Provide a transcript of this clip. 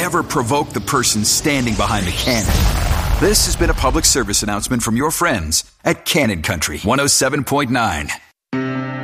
ever provoke the person standing behind the cannon. This has been a public service announcement from your friends at Cannon Country 107.9.